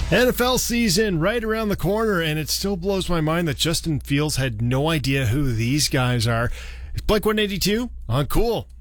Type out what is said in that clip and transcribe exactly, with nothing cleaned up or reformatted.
N F L season right around the corner, and it still blows my mind that Justin Fields had no idea who these guys are. It's Blink one eighty-two on Cool.